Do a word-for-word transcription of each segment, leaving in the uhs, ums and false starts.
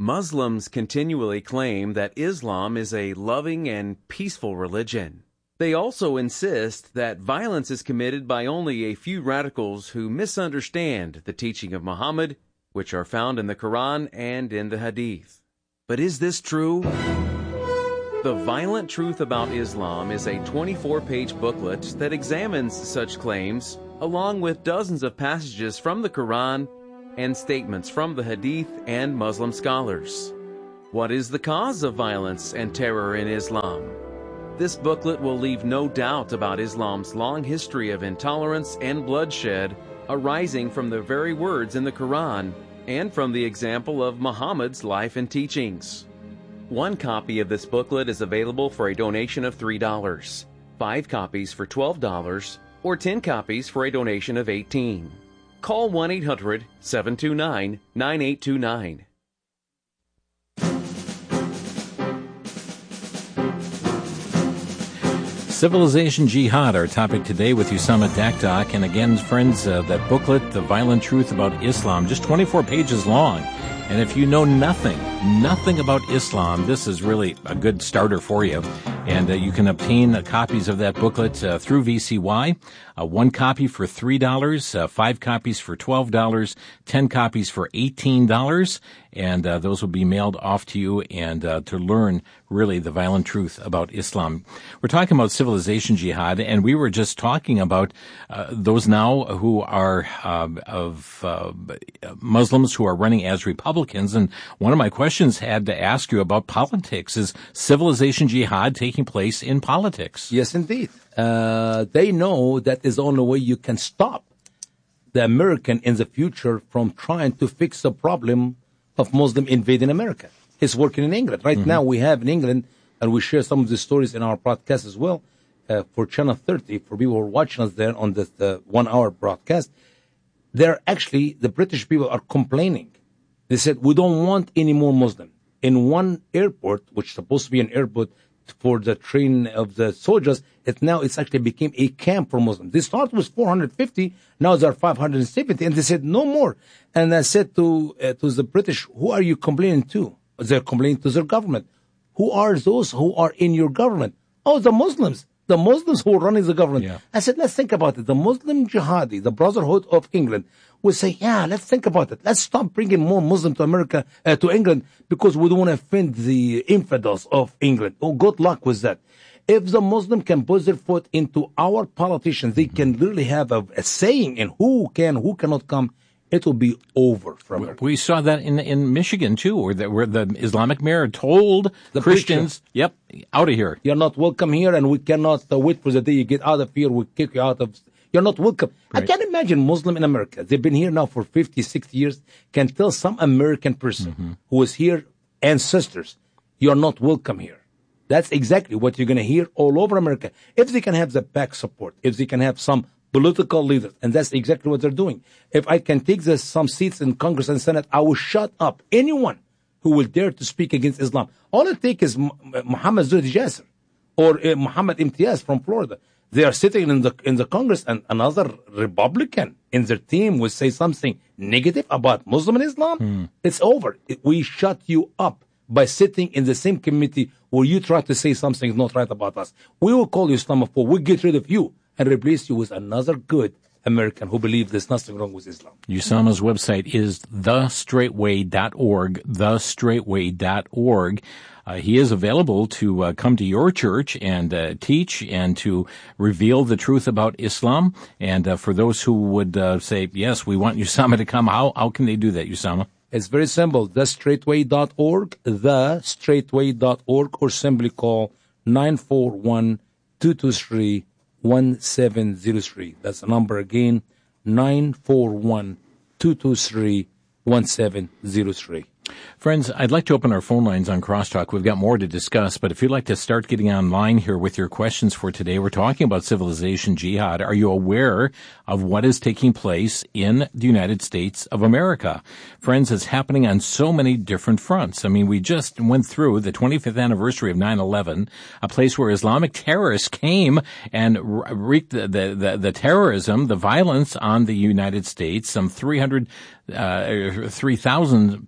Muslims continually claim that Islam is a loving and peaceful religion. They also insist that violence is committed by only a few radicals who misunderstand the teaching of Muhammad, which are found in the Quran and in the Hadith. But is this true? The Violent Truth About Islam is a twenty-four page booklet that examines such claims, along with dozens of passages from the Quran and statements from the Hadith and Muslim scholars. What is the cause of violence and terror in Islam? This booklet will leave no doubt about Islam's long history of intolerance and bloodshed arising from the very words in the Quran and from the example of Muhammad's life and teachings. One copy of this booklet is available for a donation of three dollars, five copies for twelve dollars, or ten copies for a donation of eighteen dollars. Call one eight hundred, seven two nine, nine eight two nine. Civilization Jihad, our topic today with Usama Daktak. And again, friends, uh, that booklet, The Violent Truth About Islam, just twenty-four pages long. And if you know nothing, nothing about Islam, this is really a good starter for you. And uh, you can obtain uh, copies of that booklet uh, through V C Y. Uh, one copy for three dollars, uh, five copies for twelve dollars, ten copies for eighteen dollars. And uh, those will be mailed off to you and uh, to learn really the violent truth about Islam. We're talking about Civilization Jihad, and we were just talking about uh, those now who are uh, of uh, Muslims who are running as Republicans. And one of my questions had to ask you about politics. Is Civilization Jihad taking place in politics? Yes, indeed. Uh, they know that is the only way you can stop the American in the future from trying to fix the problem of Muslim invading America. It's working in England. Right mm-hmm. now we have in England, and we share some of the stories in our broadcast as well, uh, for Channel thirty, for people who are watching us there on this uh, one-hour broadcast. They're actually, the British people are complaining. They said, we don't want any more Muslim. In one airport, which is supposed to be an airport for the train of the soldiers, it now it's actually became a camp for Muslims. They started with four hundred fifty, now there are five hundred seventy, and they said no more. And I said to uh, to the British, who are you complaining to? They're complaining to their government. Who are those who are in your government? Oh, the Muslims. The Muslims who are running the government. Yeah. I said, let's think about it. The Muslim Jihadi, the Brotherhood of England, will say, yeah, let's think about it. Let's stop bringing more Muslims to America, uh, to England, because we don't want to offend the infidels of England. Oh, good luck with that. If the Muslim can put their foot into our politicians, they can literally have a, a saying in who can, who cannot come. It will be over from America. We saw that in in Michigan too, where the, where the Islamic mayor told the Christians, preacher, "Yep, out of here. You're not welcome here, and we cannot uh, wait for the day you get out of here. We'll kick you out of. You're not welcome." Right. I can't imagine Muslim in America. They've been here now for fifty, sixty years. Can tell some American person mm-hmm. who is here, ancestors, you're not welcome here. That's exactly what you're going to hear all over America. If they can have the back support, if they can have some political leaders, and that's exactly what they're doing. If I can take this, some seats in Congress and Senate, I will shut up anyone who will dare to speak against Islam. All it takes is Muhammad Zuhdi Jasser or uh, Muhammad Imtiaz from Florida. They are sitting in the in the Congress, and another Republican in their team will say something negative about Muslim and Islam. Hmm. It's over. We shut you up by sitting in the same committee where you try to say something not right about us. We will call you Islamophobia. We'll get rid of you and replace you with another good American who believes there's nothing wrong with Islam. Usama's website is the straight way dot org, the straight way dot org. Uh, he is available to uh, come to your church and uh, teach and to reveal the truth about Islam. And uh, for those who would uh, say, yes, we want Usama to come, how how can they do that, Usama? It's very simple, the straight way dot org, the straight way dot org, or simply call nine four one, two two three, one seven zero three. That's the number again, nine four one, two two three, one seven zero three. Friends, I'd like to open our phone lines on Crosstalk. We've got more to discuss, but if you'd like to start getting online here with your questions for today, we're talking about Civilization Jihad. Are you aware of what is taking place in the United States of America? Friends, it's happening on so many different fronts. I mean, we just went through the twenty-fifth anniversary of nine eleven, a place where Islamic terrorists came and wreaked the, the, the, the terrorism, the violence on the United States. Some three hundred, uh, three thousand people that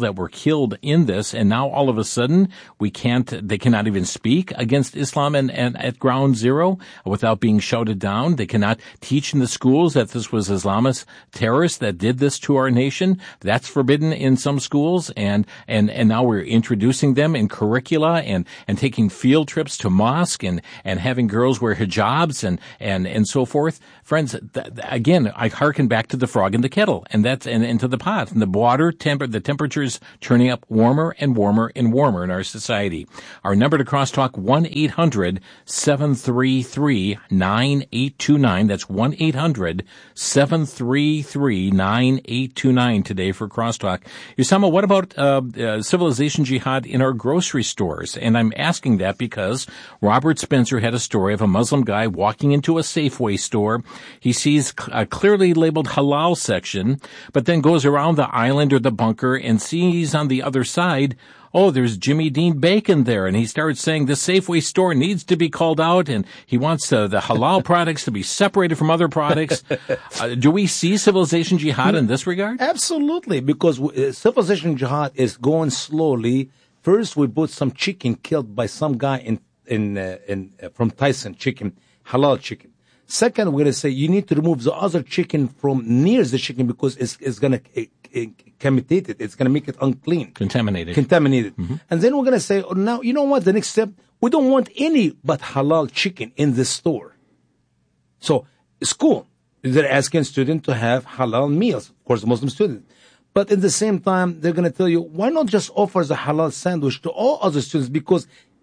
that were killed in this, and now all of a sudden we can't, they cannot even speak against Islam and, and at ground zero without being shouted down. They cannot teach in the schools that this was Islamist terrorists that did this to our nation. That's forbidden in some schools, and, and, and now we're introducing them in curricula and, and taking field trips to mosque and, and having girls wear hijabs and, and, and so forth. Friends, th- th- again, I hearken back to the frog in the kettle, and that's, and into the pot, and the water temper, the temperature's turning up warmer and warmer and warmer in our society. Our number to crosstalk, one eight hundred seven three three nine eight two nine. That's one eight hundred seven three three nine eight two nine today for crosstalk. Usama, what about uh, uh, civilization jihad in our grocery stores? And I'm asking that because Robert Spencer had a story of a Muslim guy walking into a Safeway store. He sees a clearly labeled halal section, but then goes around the island or the bunker and sees on the other side, oh, there's Jimmy Dean bacon there. And he starts saying the Safeway store needs to be called out, and he wants uh, the halal products to be separated from other products. Uh, do we see civilization jihad in this regard? Absolutely, because uh, civilization jihad is going slowly. First, we put some chicken killed by some guy in in uh, in uh, from Tyson chicken, halal chicken. Second, we're going to say you need to remove the other chicken from near the chicken because it's, it's going to uh, contaminate it. It's going to make it unclean. Contaminated. Contaminated. Mm-hmm. And then we're going to say, oh, now, you know what? The next step, we don't want any but halal chicken in the store. So, school, they're asking students to have halal meals. Of course, Muslim students. But at the same time, they're going to tell you, why not just offer the halal sandwich to all other students? Because,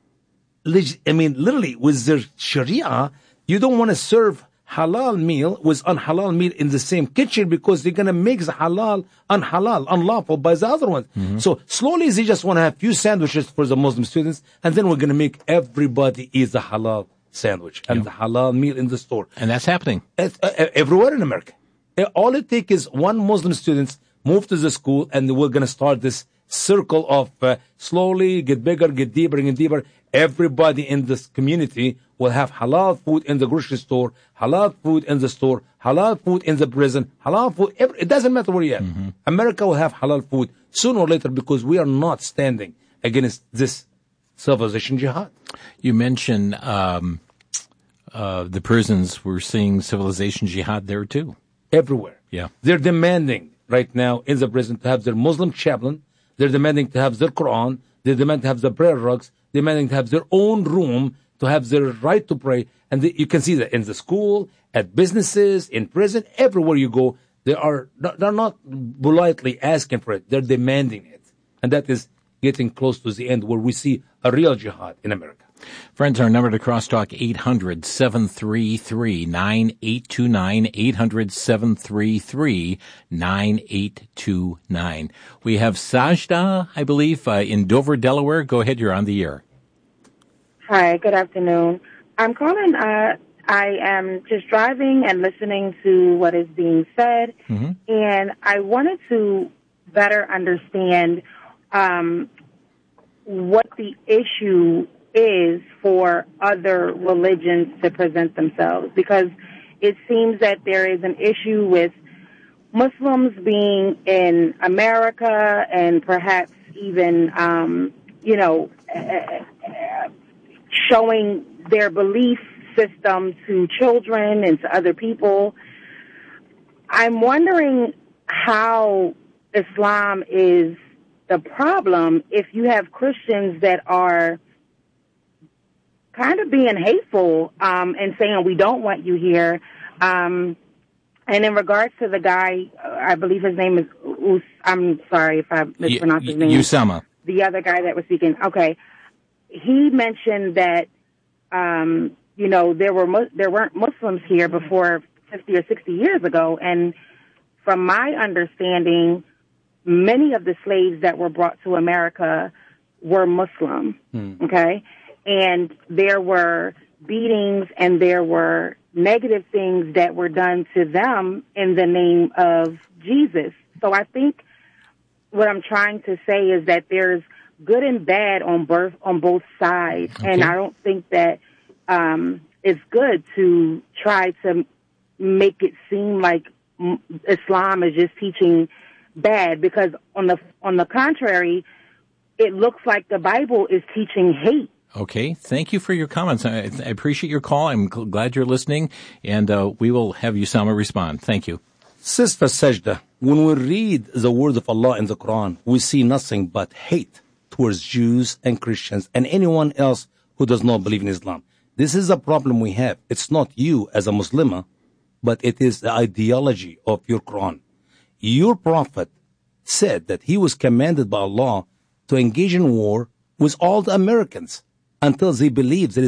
I mean, literally, with their Sharia, you don't want to serve halal meal with unhalal meal in the same kitchen because they're going to make the halal unhalal, unlawful by the other ones. Mm-hmm. So slowly they just want to have few sandwiches for the Muslim students, and then we're going to make everybody eat the halal sandwich and yep. the halal meal in the store. And that's happening. It's, uh, everywhere in America. All it takes is one Muslim student move to the school, and we're going to start this circle of uh, slowly get bigger, get deeper, and deeper. Everybody in this community will have halal food in the grocery store, halal food in the store, halal food in the prison, halal food. Every, it doesn't matter where you're at. Mm-hmm. America will have halal food sooner or later because we are not standing against this civilization jihad. You mentioned um, uh, the prisons. We're seeing civilization jihad there too. Everywhere. Yeah. They're demanding right now in the prison to have their Muslim chaplain. They're demanding to have their Quran. They demand to have their prayer rugs. They're demanding to have their own room, to have their right to pray. And the, you can see that in the school, at businesses, in prison, everywhere you go, they are they're not politely asking for it. They're demanding it. And that is getting close to the end where we see a real jihad in America. Friends, our number to crosstalk, eight hundred seven three three nine eight two nine, eight hundred seven three three nine eight two nine. We have Sajda, I believe, uh, in Dover, Delaware. Go ahead, you're on the air. Hi, good afternoon. I'm calling, uh, I am just driving and listening to what is being said, mm-hmm. and I wanted to better understand um, what the issue is for other religions to present themselves, because it seems that there is an issue with Muslims being in America and perhaps even, um, you know, uh, showing their belief system to children and to other people. I'm wondering how Islam is the problem if you have Christians that are kind of being hateful um, and saying, we don't want you here. Um, and in regards to the guy, I believe his name is, Us- I'm sorry if I mispronounced y- his name. Usama. The other guy that was speaking. Okay. He mentioned that, um, you know, there were mu- there weren't Muslims here before fifty or sixty years ago. And from my understanding, many of the slaves that were brought to America were Muslim. Hmm. Okay. And there were beatings and there were negative things that were done to them in the name of Jesus. So I think what I'm trying to say is that there's good and bad on birth on both sides. Okay. And I don't think that um, it's good to try to make it seem like Islam is just teaching bad, because on the on the contrary, it looks like the Bible is teaching hate. Okay. Thank you for your comments. I, I appreciate your call. I'm gl- glad you're listening, and uh, we will have Usama respond. Thank you. Sister Sajda, when we read the word of Allah in the Quran, we see nothing but hate towards Jews and Christians and anyone else who does not believe in Islam. This is a problem we have. It's not you as a Muslimah, but it is the ideology of your Quran. Your prophet said that he was commanded by Allah to engage in war with all the Americans until they believe there is